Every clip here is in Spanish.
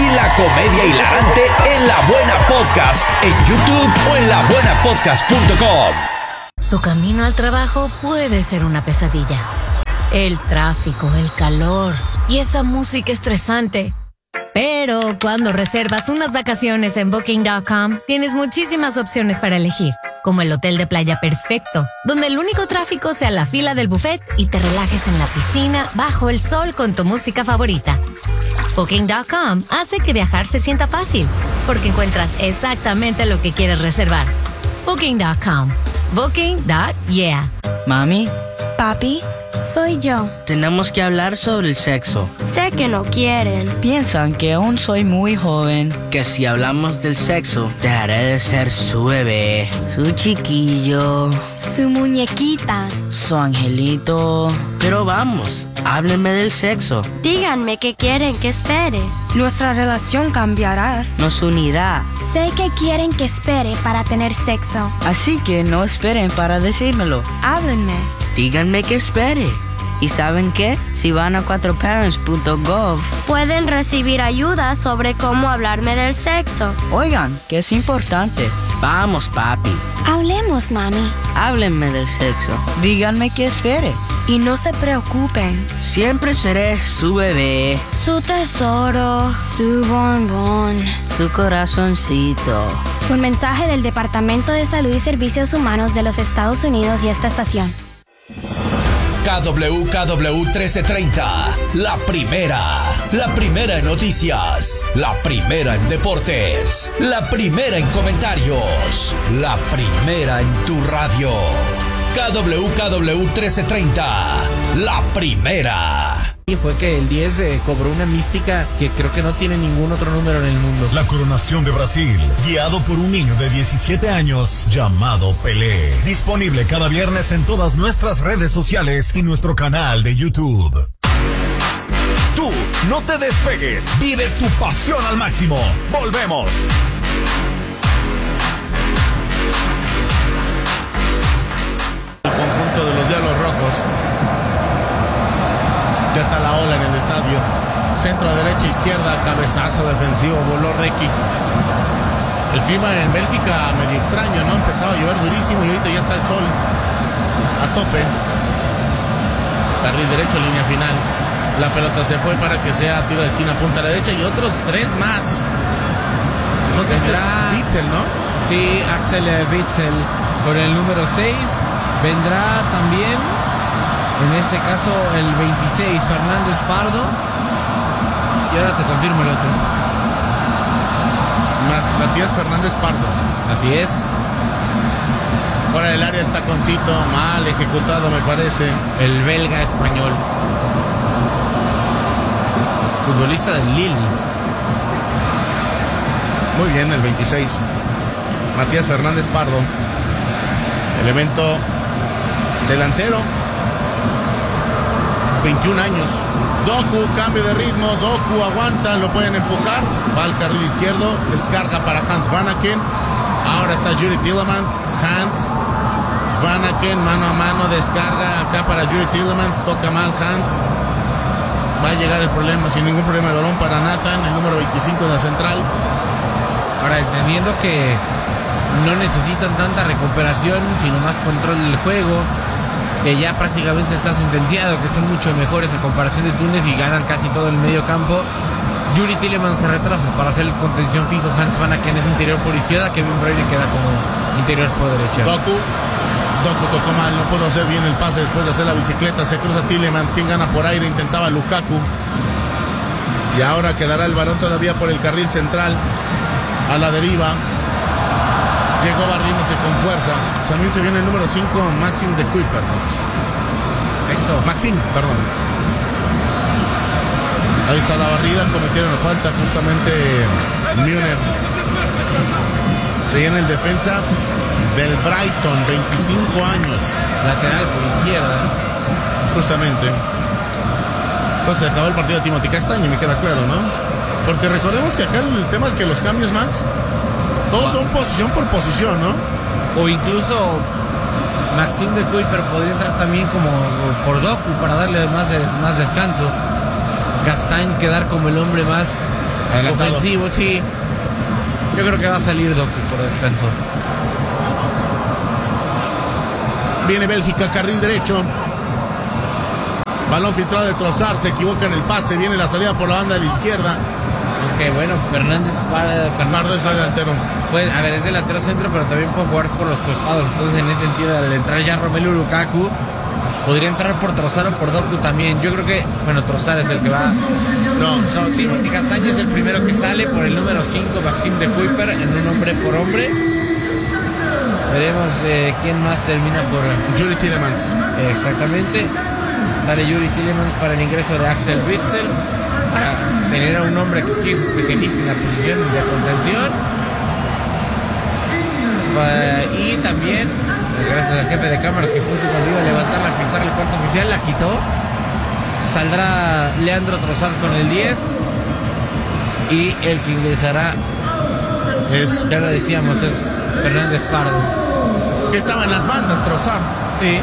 y la comedia hilarante en La Buena Podcast, en YouTube o en labuenapodcast.com. Tu camino al trabajo puede ser una pesadilla. El tráfico, el calor y esa música estresante. Pero cuando reservas unas vacaciones en Booking.com, tienes muchísimas opciones para elegir, como el hotel de playa perfecto, donde el único tráfico sea la fila del buffet y te relajes en la piscina bajo el sol con tu música favorita. Booking.com hace que viajar se sienta fácil, porque encuentras exactamente lo que quieres reservar. Booking.com. Booking.yeah. Mami, Papi, soy yo. tenemos que hablar sobre el sexo. Sé que no quieren. Piensan que aún soy muy joven. Que si hablamos del sexo, dejaré de ser su bebé, su chiquillo, Su muñequita. su angelito. Pero vamos, háblenme del sexo. Díganme qué quieren que espere. Nuestra relación cambiará. Nos unirá. Sé que quieren que espere para tener sexo. Así que no esperen para decírmelo. Háblenme. Díganme que espere. ¿Y saben qué? Si van a 4parents.gov, Pueden recibir ayuda sobre cómo hablarme del sexo. oigan, que es importante. Vamos, papi. Hablemos, mami. Háblenme del sexo. Díganme que espere. Y no se preocupen. Siempre seré su bebé, Su tesoro, su bombón. su corazoncito. Un mensaje del Departamento de Salud y Servicios Humanos de los Estados Unidos y esta estación. KWKW 1330, la primera en noticias, la primera en deportes, la primera en comentarios, la primera en tu radio. KWKW 1330, la primera. Y fue que el 10 cobró una mística que creo que no tiene ningún otro número en el mundo. La coronación de Brasil, guiado por un niño de 17 años llamado Pelé. Disponible cada viernes en todas nuestras redes sociales y nuestro canal de YouTube. Tú, no te despegues, vive tu pasión al máximo. Volvemos. El conjunto de los Diablos Rojos. Ya está la ola en el estadio. Centro a derecha, izquierda, cabezazo defensivo, voló Requi. El clima en Bélgica medio extraño, ¿no? Empezaba a llover durísimo y ahorita ya está el sol a tope. Carril derecho, línea final. La pelota se fue para que sea tiro de esquina, punta derecha y otros 3 más. No sé si es Witzel, ¿no? Sí, Axel Witzel con el número 6. Vendrá también, en este caso, el 26, Fernández Pardo. Y ahora te confirmo el otro. Matías Fernández Pardo. Así es. Fuera del área el taconcito, mal ejecutado me parece. El belga español. Futbolista del Lille. Muy bien, el 26. Matías Fernández Pardo. Elemento delantero. 21 años. Doku, cambio de ritmo. Doku aguanta, lo pueden empujar. Va al carril izquierdo. Descarga para Hans Vanaken. Ahora está Yuri Tillemans. Hans Vanaken, mano a mano. Descarga acá para Yuri Tillemans. Toca mal Hans. Va a llegar el problema, sin ningún problema, el balón para Nathan, el número 25 de la central. Ahora, entendiendo que no necesitan tanta recuperación, sino más control del juego, que ya prácticamente está sentenciado, que son mucho mejores a comparación de Túnez y ganan casi todo el medio campo. Yuri Tillemans se retrasa para hacer contención fijo. Hans Vanaken es interior por izquierda, Kevin Brady queda como interior por derecha. Doku tocó mal, no pudo hacer bien el pase después de hacer la bicicleta. Se cruza Tillemans, quien gana por aire, intentaba Lukaku. Y ahora quedará el balón todavía por el carril central, a la deriva. Llegó barriéndose con fuerza. También se viene el número 5, Maxim de Kuipers. Perfecto. Maxim, perdón. Ahí está la barrida, cometieron la falta justamente Müller. Se viene el defensa del Brighton, 25 años. Lateral por izquierda. Justamente. Entonces acabó el partido de Timothy Castaño, me queda claro, ¿no? Porque recordemos que acá el tema es que los cambios, Max, todos son posición por posición, ¿no? O incluso Maxim de Kuiper podría entrar también como por Doku para darle más descanso. Castañ quedar como el hombre más Adelantado. ofensivo, sí. Yo creo que va a salir Doku por descanso. Viene Bélgica, carril derecho. Balón filtrado de Trossard, se equivoca en el pase. Viene la salida por la banda de la izquierda. Aunque bueno, Fernández Pardo es el delantero. Pues, a ver, es delantero centro, pero también puede jugar por los costados. Entonces, en ese sentido, al entrar ya Romelu Lukaku, podría entrar por Trossard o por Doku también. Yo creo que, bueno, Trossard es el que va. No, Timothy Castaño es el primero que sale por el número 5, Maxime de Kuiper, en un hombre por hombre. Veremos quién más termina por. Yuri Tielemans. Exactamente. Sale Yuri Tielemans para el ingreso de Axel Witsel, para tener a un hombre que sí es especialista en la posición de contención. Y también, gracias al jefe de cámaras que justo cuando iba a levantar la pizarra el cuarto oficial la quitó. Saldrá Leandro Trossard con el 10. Y el que ingresará es, ya lo decíamos, es Fernández Pardo. Que estaba en las bandas, Trossard. Sí.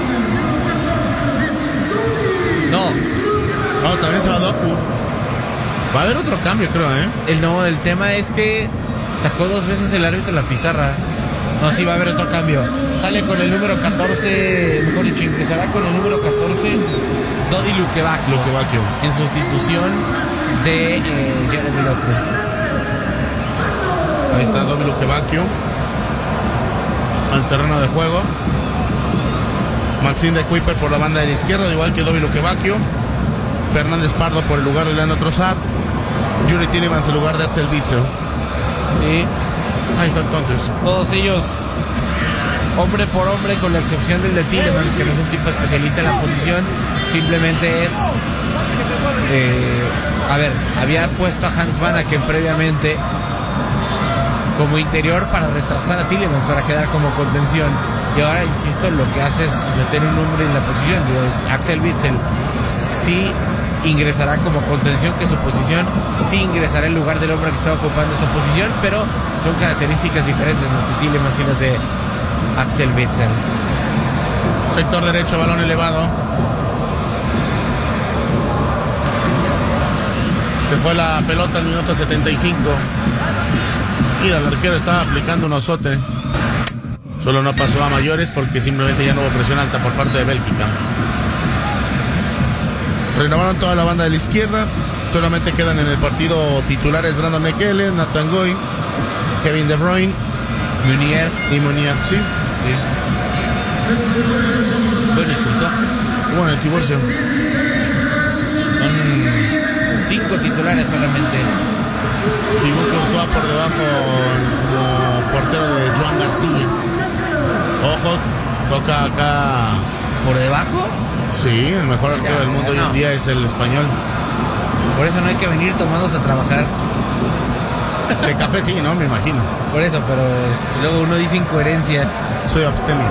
No, también se va Doku. Va a haber otro cambio, creo, El tema es que sacó 2 veces el árbitro la pizarra. No, sí va a haber otro cambio. Sale con el número 14, mejor dicho, ingresará con el número 14 Dodi Lukebakio en sustitución de Jeremy Doku. Ahí está Dodi Lukebakio al terreno de juego. Maxime de Kuiper por la banda de la izquierda, igual que Dodi Lukebakio. Fernández Pardo por el lugar de Leandro Trossard. Yuri Tielemans en lugar de Axel Witsel. Y ahí está entonces. Todos ellos hombre por hombre, con la excepción del de Tielemans, que no es un tipo especialista en la posición. Simplemente es había puesto a Hans Vanaken previamente como interior para retrasar a Tielemans, para quedar como contención. Y ahora, insisto, lo que hace es meter un hombre en la posición. Digo, Axel Witsel sí ingresará como contención, que su posición sí ingresará en lugar del hombre que está ocupando esa posición, pero son características diferentes las de Tielemans y las de Axel Witsel. Sector derecho, balón elevado. Se fue la pelota al minuto 75. Mira, el arquero estaba aplicando un osote. Solo no pasó a mayores porque simplemente ya no hubo presión alta por parte de Bélgica. Renovaron toda la banda de la izquierda. Solamente quedan en el partido titulares Brandon Ekele, Nathan Goy, Kevin De Bruyne, Munier y Munier, sí. Bueno, bueno, el divorcio. Son 5 titulares solamente. Thibaut Courtois por debajo como portero de Joan García. Ojo, toca acá. ¿Por debajo? Sí, el mejor arquero del mundo hoy en día es el español. Por eso no hay que venir tomados a trabajar. De café sí, ¿no? Me imagino. Por eso, pero luego uno dice incoherencias. Soy abstemio.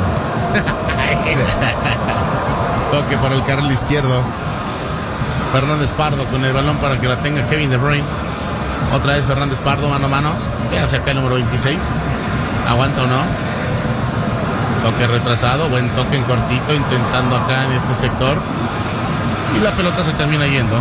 Toque para el carril izquierdo. Fernández Pardo con el balón para que la tenga Kevin De Bruyne. Otra vez Fernández Pardo, mano a mano. Ya se acá el número 26. ¿Aguanta o no? Toque retrasado, buen toque en cortito, intentando acá en este sector. Y la pelota se termina yendo.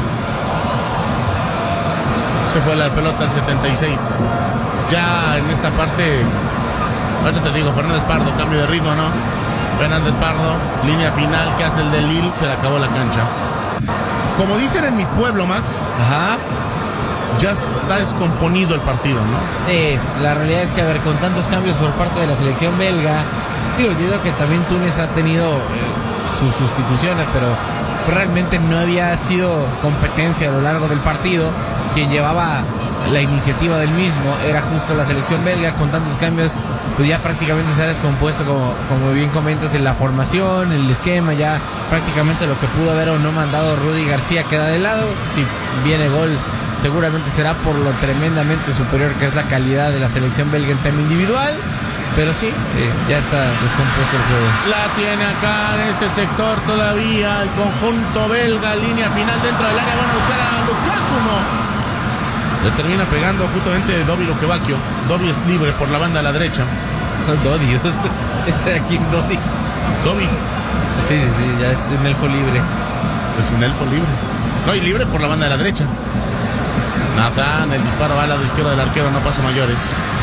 Se fue la pelota al 76. Ya en esta parte, ahorita te digo, Fernández Pardo, cambio de ritmo, ¿no? Fernández Pardo, línea final, que hace el de Lille, se le acabó la cancha. Como dicen en mi pueblo, Max, ya está descomponido el partido, ¿no? La realidad es que, a ver, con tantos cambios por parte de la selección belga, digo, yo creo que también Túnez ha tenido sus sustituciones, pero realmente no había sido competencia a lo largo del partido. Quien llevaba la iniciativa del mismo era justo la selección belga. Con tantos cambios, pues ya prácticamente se ha descompuesto, como bien comentas, en la formación, el esquema. Ya prácticamente lo que pudo haber o no mandado Rudy García queda de lado. Si viene gol, seguramente será por lo tremendamente superior que es la calidad de la selección belga en tema individual. Pero sí, ya está descompuesto el juego. La tiene acá en este sector todavía el conjunto belga, línea final dentro del área. Van a buscar a Lukaku, no. Le termina pegando justamente Dodi Lukebakio. Dodi es libre por la banda a la derecha. No es Dodi. Este de aquí es Dodi. Dodi. Sí, ya es un elfo libre. Es un elfo libre. No, y libre por la banda de la derecha. Nathan, el disparo va al lado izquierdo del arquero, no pasa mayores.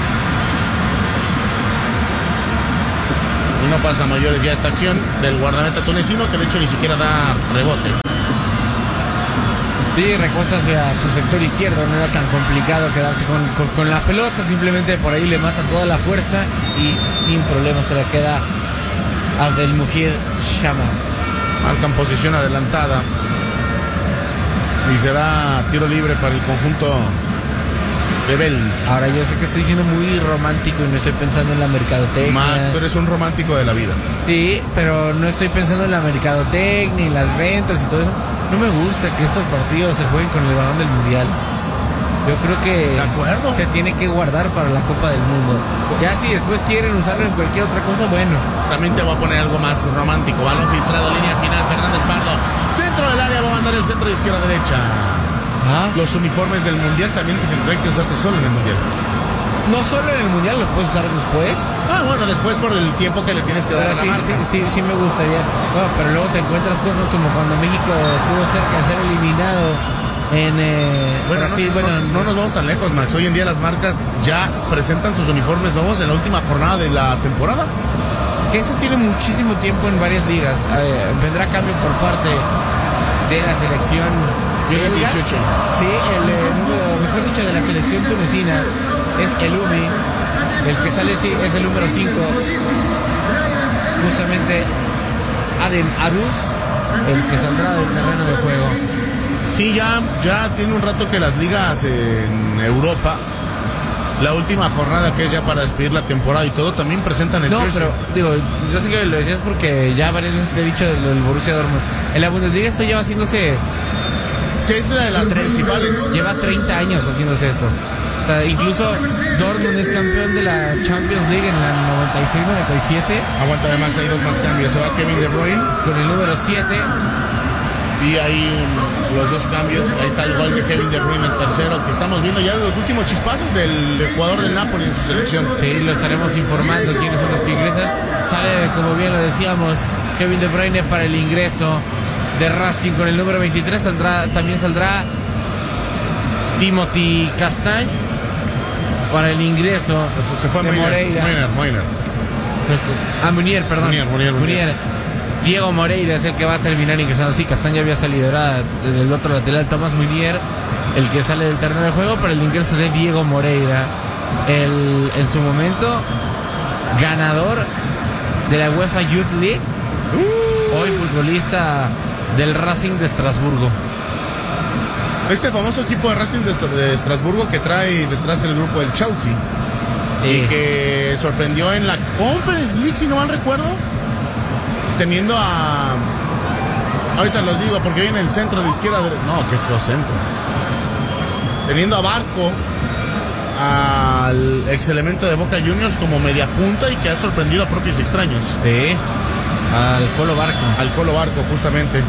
Y no pasa mayores ya esta acción del guardameta tunecino, que de hecho ni siquiera da rebote. Sí, recuesta hacia su sector izquierdo, no era tan complicado quedarse con la pelota, simplemente por ahí le mata toda la fuerza y sin problema se la queda Abdelmujid Shama. Marcan posición adelantada y será tiro libre para el conjunto de Bélgica. Ahora yo sé que estoy siendo muy romántico y no estoy pensando en la mercadotecnia. Max, tú eres un romántico de la vida. Sí, pero no estoy pensando en la mercadotecnia y las ventas y todo eso. No me gusta que estos partidos se jueguen con el balón del mundial. Yo creo que de acuerdo, se tiene que guardar para la Copa del Mundo. Ya si después quieren usarlo en cualquier otra cosa, bueno. También te voy a poner algo más romántico. Balón filtrado, línea final, Fernández Pardo. Dentro del área va a mandar el centro de izquierda a derecha. Los uniformes del mundial también tendrán que usarse solo en el mundial. No solo en el mundial, los puedes usar después. Bueno, después por el tiempo que le tienes que dar a la marca. Sí me gustaría. Bueno, pero luego te encuentras cosas como cuando México estuvo cerca de ser eliminado en Brasil. No nos vamos tan lejos, Max. Hoy en día las marcas ya presentan sus uniformes nuevos en la última jornada de la temporada. Que eso tiene muchísimo tiempo en varias ligas. Vendrá cambio por parte de la selección belga. 18. Sí, mejor dicho, de la selección tunecina es el Umi. El que sale es el número 5. Justamente Adem Aruz, el que saldrá del terreno de juego. Sí, ya tiene un rato que las ligas en Europa, la última jornada que es ya para despedir la temporada y todo, también presentan el jersey. Pero digo, yo sé que lo decías porque ya varias veces te he dicho del Borussia Dortmund. En la Bundesliga esto lleva haciéndose... Que es de las principales. Lleva 30 años haciéndose esto. O sea, incluso Dortmund es campeón de la Champions League en la 96-97. Aguántame, Max, hay dos más cambios. Se va Kevin De Bruyne con el número 7. Y ahí los dos cambios. Ahí está el gol de Kevin De Bruyne, el tercero, que estamos viendo ya los últimos chispazos del jugador del Napoli en su selección. Sí, lo estaremos informando quiénes son los que ingresan. Sale, como bien lo decíamos, Kevin De Bruyne para el ingreso de Racing con el número 23. También saldrá Timothy Castagne para el ingreso. Se fue de Moreira. Munier. Munier. Diego Moreira es el que va a terminar ingresando. Sí, Castaña había salido, era desde el otro lateral. Tomás Munier, el que sale del terreno de juego para el ingreso de Diego Moreira, en su momento ganador de la UEFA Youth League, hoy futbolista del Racing de Estrasburgo. Este famoso equipo de Racing de Estrasburgo que trae detrás el grupo del Chelsea y que sorprendió en la Conference League, si no mal recuerdo, teniendo a... Ahorita los digo porque viene el centro de izquierda... No, que es los centros. Teniendo a Barco, al ex elemento de Boca Juniors como media punta y que ha sorprendido a propios extraños. Sí, al Colo Barco. Al Colo Barco, justamente.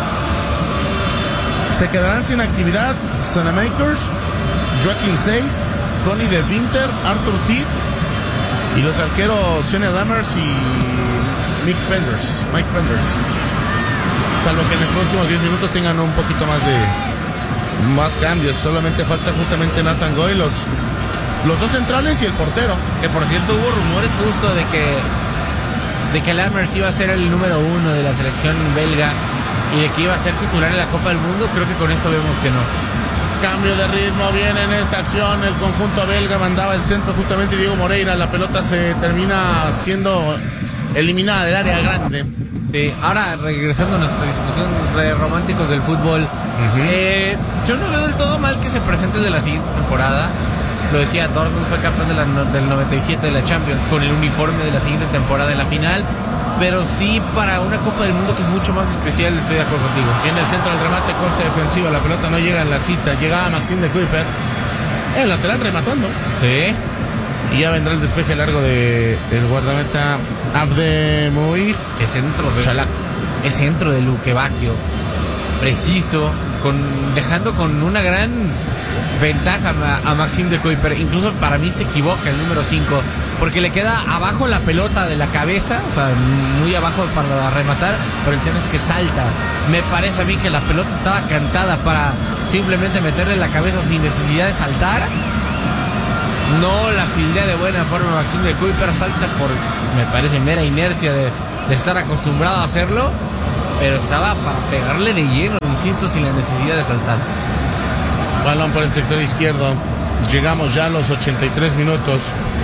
Se quedarán sin actividad Sanamakers, Joaquín Seis, Connie de Winter, Arthur T. y los arqueros Shane Lammers y Mike Penders. Salvo que en los próximos 10 minutos tengan un poquito más cambios. Solamente falta justamente Nathan Goy, los dos centrales y el portero. Que por cierto hubo rumores justo de que Lammers iba a ser el número 1 de la selección belga y de que iba a ser titular en la Copa del Mundo. Creo que con esto vemos que no. Cambio de ritmo, viene en esta acción el conjunto belga, mandaba el centro justamente Diego Moreira, la pelota se termina siendo eliminada del área grande. Ahora regresando a nuestra discusión de románticos del fútbol, yo no veo del todo mal que se presente el de la siguiente temporada. Lo decía, Dortmund fue campeón del 97 de la Champions con el uniforme de la siguiente temporada en la final. Pero sí, para una Copa del Mundo que es mucho más especial, estoy de acuerdo contigo. En el centro del remate, corte defensivo, la pelota no llega en la cita. Llegaba Maxime de Kuiper, el lateral rematando. Sí. Y ya vendrá el despeje largo del guardameta Abdelmujid. Es centro de Luque Bacchio. Preciso, dejando con una gran ventaja a Maxime de Kuiper. Incluso para mí se equivoca el número 5, porque le queda abajo la pelota de la cabeza, o sea, muy abajo para rematar, pero el tema es que salta. Me parece a mí que la pelota estaba cantada para simplemente meterle la cabeza sin necesidad de saltar. No la fildea de buena forma Maxime de Kuiper, salta por, me parece, mera inercia de estar acostumbrado a hacerlo, pero estaba para pegarle de lleno, insisto, sin la necesidad de saltar. Balón por el sector izquierdo. Llegamos ya a los 83 minutos.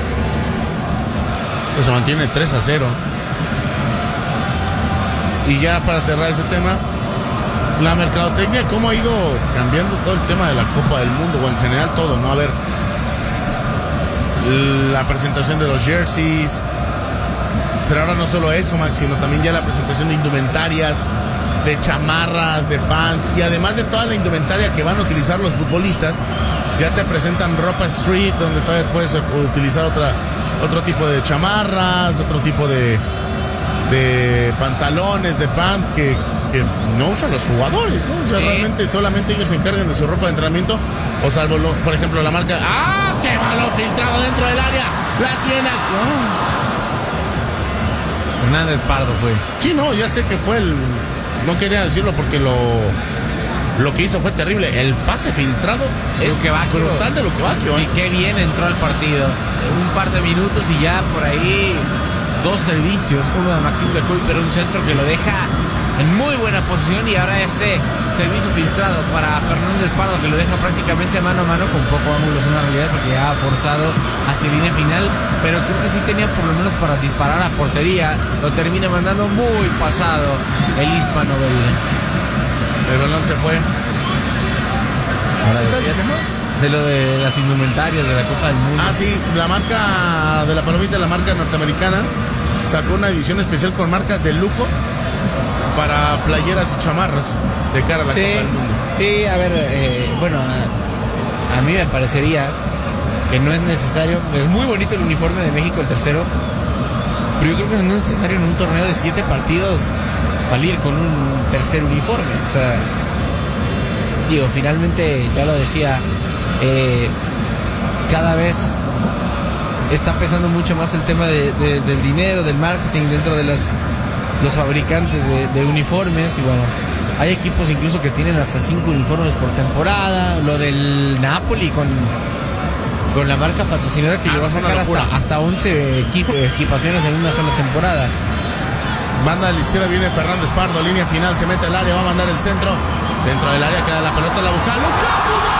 Esto se mantiene 3-0. Y ya para cerrar ese tema, la mercadotecnia, cómo ha ido cambiando todo el tema de la Copa del Mundo, o en general todo, ¿no? A ver, la presentación de los jerseys, pero ahora no solo eso, Max, sino también ya la presentación de indumentarias, de chamarras, de pants, y además de toda la indumentaria que van a utilizar los futbolistas, ya te presentan ropa street, donde todavía puedes utilizar otro tipo de chamarras, otro tipo de pantalones, de pants que no usan los jugadores, ¿no? O sea, realmente solamente ellos se encargan de su ropa de entrenamiento, o salvo, por ejemplo, la marca. ¡Ah! ¡Qué balón filtrado dentro del área! ¡La tiene! Hernández Pardo fue. Sí, no, ya sé que fue el... No quería decirlo porque lo que hizo fue terrible. El pase filtrado es brutal de Luquevaquio. Y qué bien entró al partido. Un par de minutos y ya por ahí 2 servicios. Uno de Maxime de Kuiper, un centro que lo deja en muy buena posición, y ahora ese servicio filtrado para Fernández Pardo, que lo deja prácticamente mano a mano, con poco ángulo, es una realidad porque ya ha forzado hacia línea final, pero creo que sí tenía por lo menos para disparar a portería. Lo termina mandando muy pasado el hispano belga. El balón se fue. ¿Qué estás diciendo? De lo de las indumentarias de la Copa del Mundo. Ah, sí, la marca de la palomita, la marca norteamericana, sacó una edición especial con marcas de lujo para playeras y chamarras de cara a la Copa del Mundo. Sí, a ver, bueno, a mí me parecería que no es necesario. Es muy bonito el uniforme de México, el tercero, pero yo creo que no es necesario en un torneo de 7 partidos salir con un tercer uniforme. O sea, digo, finalmente, ya lo decía, cada vez está pesando mucho más el tema del dinero, del marketing dentro de los fabricantes de uniformes. Y bueno, hay equipos incluso que tienen hasta 5 uniformes por temporada. Lo del Napoli con la marca patrocinadora, que llegó a sacar hasta 11 equipaciones en una sola temporada. Banda a la izquierda, viene Fernández Pardo, línea final, se mete al área, va a mandar el centro. Dentro del área queda la pelota, la busca ¡Lukaku!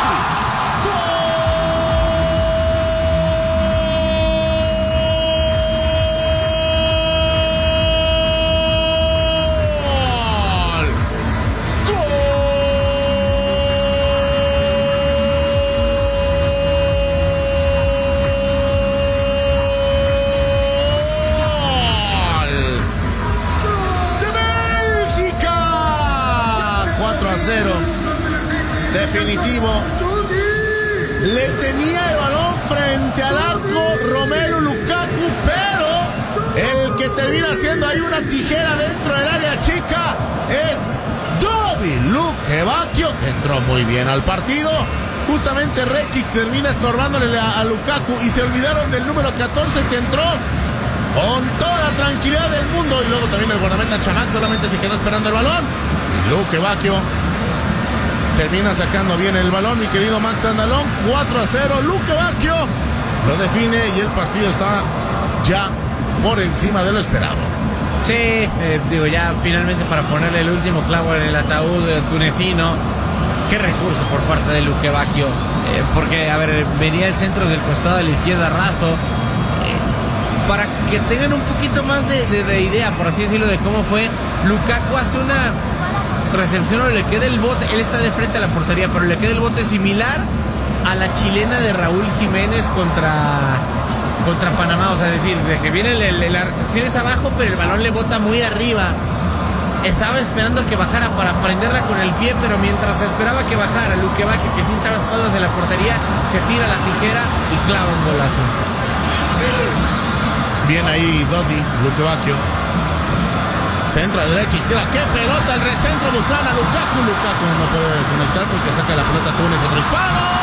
Definitivo. Le tenía el balón frente al arco Romelu Lukaku, pero el que termina haciendo ahí una tijera dentro del área chica es Dovi Luquevaquio, que entró muy bien al partido. Justamente Rekic termina estorbándole a Lukaku, y se olvidaron del número 14, que entró con toda la tranquilidad del mundo. Y luego también el guardameta Chamac solamente se quedó esperando el balón, y Luquevaquio termina sacando bien el balón, mi querido Max Andalón. 4-0, Luquevaquio lo define, y el partido está ya por encima de lo esperado. Sí, digo, ya finalmente para ponerle el último clavo en el ataúd tunecino. Qué recurso por parte de Luquevaquio, porque, a ver, venía el centro del costado de la izquierda raso. Para que tengan un poquito más de idea, por así decirlo, de cómo fue, Lukaku hace una recepción, o le queda el bote, él está de frente a la portería, pero le queda el bote similar a la chilena de Raúl Jiménez contra Panamá. O sea, es decir, de que viene la recepción es abajo, pero el balón le bota muy arriba. Estaba esperando que bajara para prenderla con el pie, pero mientras esperaba que bajara, Luquevaquio, que sí estaba a espaldas de la portería, se tira la tijera y clava un golazo. Bien ahí Dodi Luquevaquio. Centro a derecha, izquierda. ¡Qué pelota! El recentro buscan a Lukaku. Lukaku no puede conectar porque saca la pelota Túnez. Otro disparo.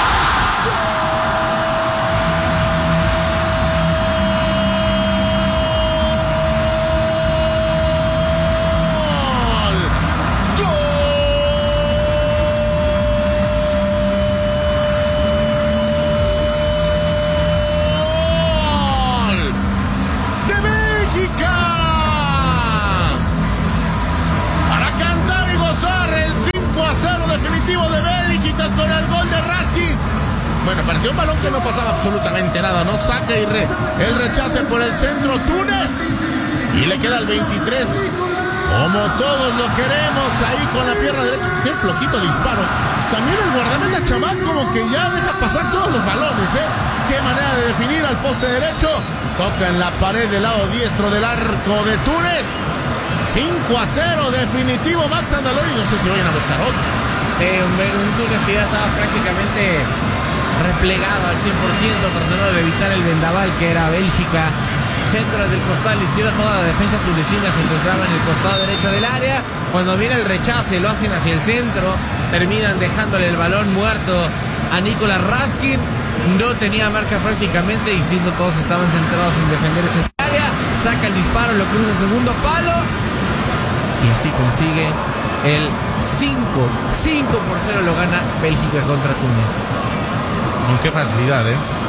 Definitivo de Bélgica con el gol de Raskin. Bueno, parecía un balón que no pasaba absolutamente nada, ¿no? Saca y el rechace por el centro Túnez. Y le queda el 23. Como todos lo queremos, ahí con la pierna derecha. Qué flojito el disparo. También el guardameta Chamán como que ya deja pasar todos los balones, ¿eh? Qué manera de definir al poste derecho. Toca en la pared del lado diestro del arco de Túnez. 5-0, definitivo Max Andaloni. No sé si vayan a buscar otro. Un Túnez que ya estaba prácticamente replegado al 100%, tratando de evitar el vendaval que era Bélgica. Centro desde el costal izquierdo, toda la defensa tunecina se encontraba en el costado derecho del área. Cuando viene el rechace, lo hacen hacia el centro, terminan dejándole el balón muerto a Nicolas Raskin. No tenía marca prácticamente, insisto, todos estaban centrados en defender esa área. Saca el disparo, lo cruza el segundo palo y así consigue el 5-0 lo gana Bélgica contra Túnez. Con qué facilidad,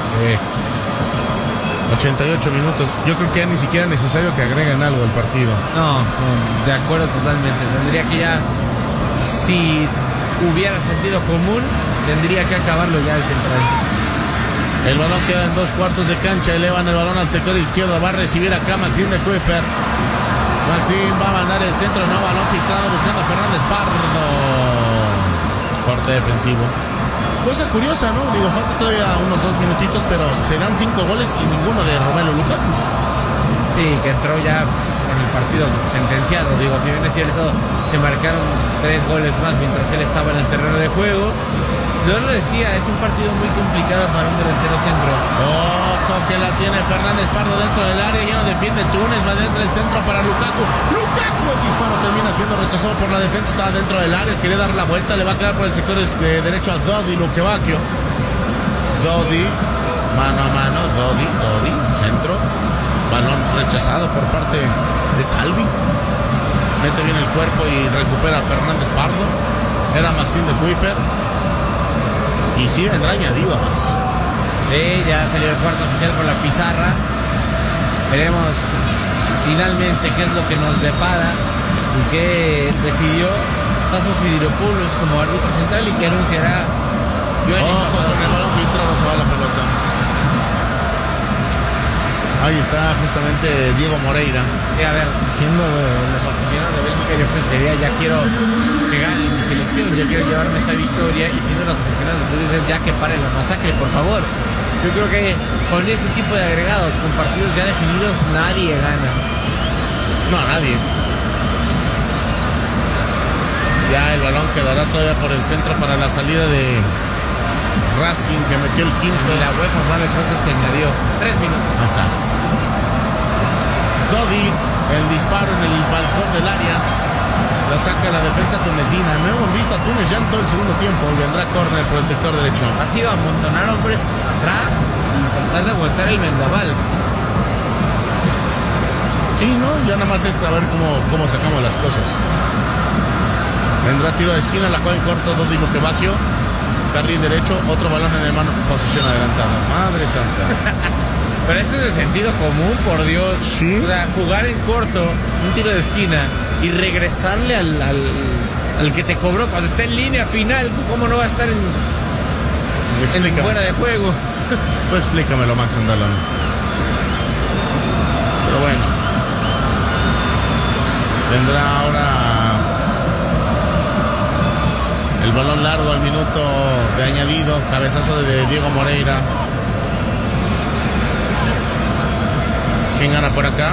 88 minutos. Yo creo que ya ni siquiera es necesario que agreguen algo al partido. No, de acuerdo totalmente. Tendría que ya, si hubiera sentido común, tendría que acabarlo ya el central. El balón queda en 2 cuartos de cancha. Elevan el balón al sector izquierdo. Va a recibir acá Maxime de Kuiper. Maxime va a mandar el centro, no, balón filtrado buscando a Fernández Pardo. Corte defensivo. Cosa curiosa, ¿no? Digo, falta todavía unos 2 minutitos, pero serán 5 goles y ninguno de Romelu Lukaku. Sí, que entró ya con el partido sentenciado. Digo, si bien es cierto, se marcaron 3 goles más mientras él estaba en el terreno de juego. Yo lo decía, es un partido muy complicado para un delantero centro. Ojo que la tiene Fernández Pardo dentro del área, ya no defiende Túnez, va dentro del centro para Lukaku. Lukaku, el disparo termina siendo rechazado por la defensa, está dentro del área, quiere dar la vuelta, le va a quedar por el sector derecho a Dodi Lukebakio. Dodi, mano a mano, Dodi, centro, balón rechazado por parte de Calvi. Mete bien el cuerpo y recupera a Fernández Pardo. Era Maxime de Kuiper. Y sí vendrá añadido a más. Sí, ya salió el cuarto oficial con la pizarra. Veremos finalmente qué es lo que nos depara y qué decidió Tasos Sidiropoulos como árbitro central y que anunciará. Con el balón filtrado se va la pelota. Ahí está justamente Diego Moreira. A ver, siendo los aficionados de Bélgica, yo pensaría, ya quiero que gane mi selección, yo quiero llevarme esta victoria, y siendo los aficionados de Túnez es ya que pare la masacre, por favor. Yo creo que con ese tipo de agregados, con partidos ya definidos, nadie gana. No, nadie. Ya el balón quedará todavía por el centro para la salida de Raskin, que metió el quinto. Y la UEFA sabe cuánto se añadió. 3 minutos. Ahí está. Dodi, el disparo en el balcón del área. La saca la defensa tunecina. No hemos visto a Túnez ya en todo el segundo tiempo. Y vendrá córner por el sector derecho. Ha sido amontonar hombres atrás y tratar de aguantar el vendaval. Sí, ¿no? Ya nada más es saber cómo sacamos las cosas. Vendrá tiro de esquina, la juega en corto Dodi Lukebakio. Carril derecho, otro balón en el mano, posición adelantada. Madre santa. Pero esto es de sentido común, por Dios. ¿Sí? O sea, jugar en corto, un tiro de esquina y regresarle al que te cobró cuando está en línea final. ¿Cómo no va a estar en fuera de juego? Pues explícamelo, Max Andalón. Pero bueno. Vendrá ahora el balón largo al minuto de añadido. Cabezazo de Diego Moreira. ¿Quién gana por acá?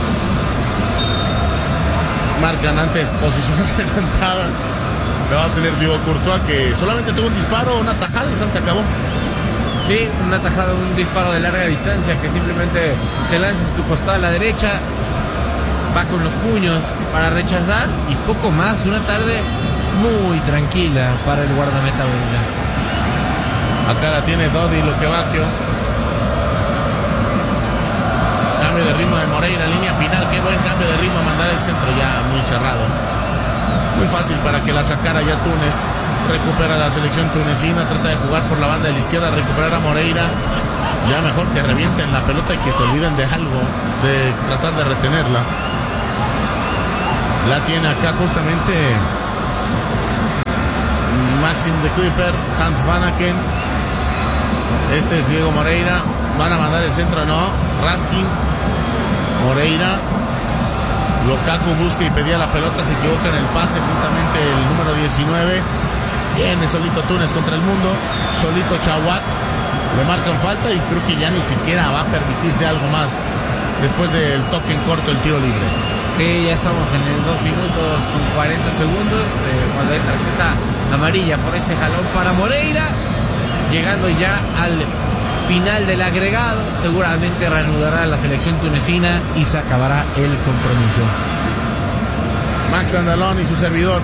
Marcan antes posición adelantada. Lo va a tener Diego Courtois, que solamente tuvo un disparo, una tajada y se acabó. Sí, una tajada, un disparo de larga distancia que simplemente se lanza en su costal a la derecha. va con los puños para rechazar y poco más. Una tarde muy tranquila para el guardameta belga. Acá la tiene Dodi Luquevacchio. Cambio de ritmo de Moreira, línea final. Qué buen cambio de ritmo, mandar el centro ya muy cerrado. Muy fácil para que la sacara ya Túnez. Recupera la selección tunecina, trata de jugar por la banda de la izquierda, recuperar a Moreira. Ya mejor que revienten la pelota y que se olviden de algo, de tratar de retenerla. La tiene acá justamente Maxim de Kuyper, Hans Vanaken. Este es Diego Moreira. Van a mandar el centro, no. Raskin, Moreira. Lukaku busca y pedía la pelota, se equivoca en el pase, justamente el número 19. Viene solito Túnez contra el mundo, solito Chawat. Le marcan falta y creo que ya ni siquiera va a permitirse algo más después del toque en corto, el tiro libre. Sí, ya estamos en el 2 minutos con 40 segundos, cuando hay tarjeta amarilla por este jalón para Moreira. Llegando ya al final del agregado, seguramente reanudará la selección tunecina y se acabará el compromiso. Max Andalón y su servidor.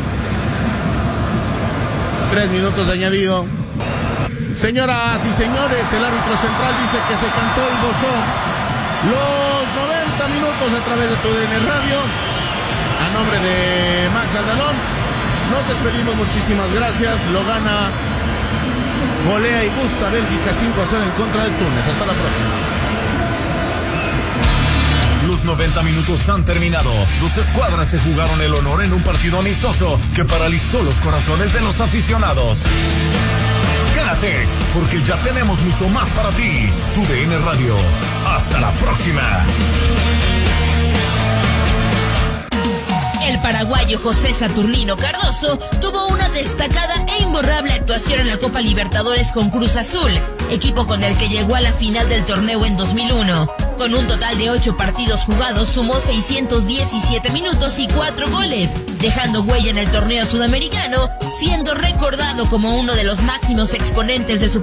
3 minutos de añadido. Señoras y señores, el árbitro central dice que se cantó y gozó los 90 minutos a través de TUDN Radio. A nombre de Max Andalón, nos despedimos, muchísimas gracias. Lo gana, golea y gusta Bélgica 5-0 en contra de Túnez. Hasta la próxima. Los 90 minutos han terminado. Dos escuadras se jugaron el honor en un partido amistoso que paralizó los corazones de los aficionados. Quédate, porque ya tenemos mucho más para ti. TUDN Radio. Hasta la próxima. El paraguayo José Saturnino Cardoso tuvo una destacada e imborrable actuación en la Copa Libertadores con Cruz Azul, equipo con el que llegó a la final del torneo en 2001. Con un total de 8 partidos jugados, sumó 617 minutos y 4 goles, dejando huella en el torneo sudamericano, siendo recordado como uno de los máximos exponentes de su